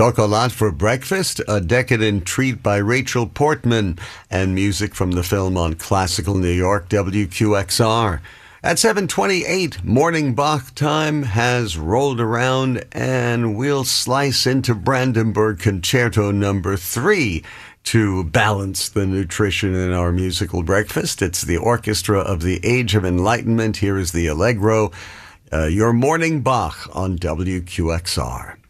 Chocolat for Breakfast, a decadent treat by Rachel Portman, and music from the film on Classical New York, WQXR. At 7:28, morning Bach time has rolled around, and we'll slice into Brandenburg Concerto number 3 to balance the nutrition in our musical breakfast. It's the orchestra of the Age of Enlightenment. Here is the Allegro, your morning Bach on WQXR.